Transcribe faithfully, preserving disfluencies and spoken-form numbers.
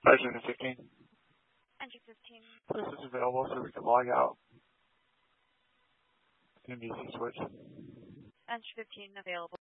Engine fifteen. Engine fifteen. This is available so we can log out. N B C switch. Engine fifteen available.